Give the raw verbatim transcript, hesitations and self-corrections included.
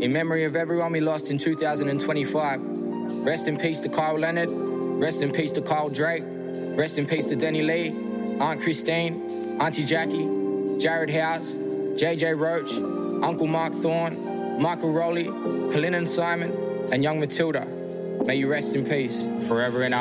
In memory of everyone we lost in two thousand twenty-five. Rest in peace to Kyle Leonard. Rest in peace to Kyle Drake. Rest in peace to Denny Lee, Aunt Christine, Auntie Jackie, Jared House, J J Roach, Uncle Mark Thorne, Michael Rowley, Colin and Simon, and young Matilda. May you rest in peace forever and ever.